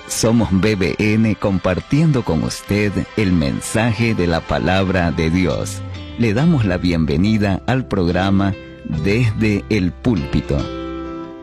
Somos BBN compartiendo con usted el mensaje de la palabra de Dios. Le damos la bienvenida al programa Desde el Púlpito.